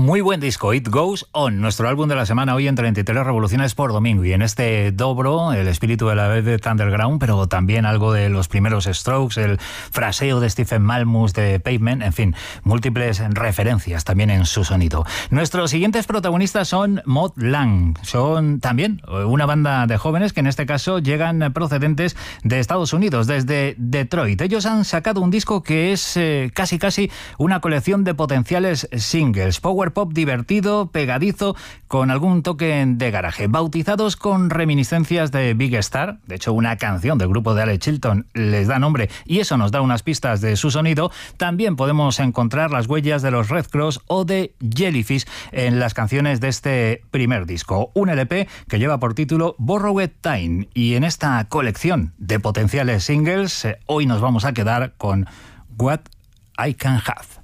Muy buen disco, It Goes On, nuestro álbum de la semana hoy en 33 revoluciones por domingo. Y en este dobro, el espíritu de la Velvet Underground, pero también algo de los primeros Strokes, el fraseo de Stephen Malmus de Pavement, en fin, múltiples referencias también en su sonido. Nuestros siguientes protagonistas son Mod Lang. Son también una banda de jóvenes que en este caso llegan procedentes de Estados Unidos, desde Detroit. Ellos han sacado un disco que es casi una colección de potenciales singles. Power pop divertido, pegadizo, con algún toque de garaje, bautizados con reminiscencias de Big Star. De hecho, una canción del grupo de Alex Chilton les da nombre y eso nos da unas pistas de su sonido. También podemos encontrar las huellas de los Red Cross o de Jellyfish en las canciones de este primer disco, un LP que lleva por título Borrowed Time. Y en esta colección de potenciales singles, hoy nos vamos a quedar con What I Can Have.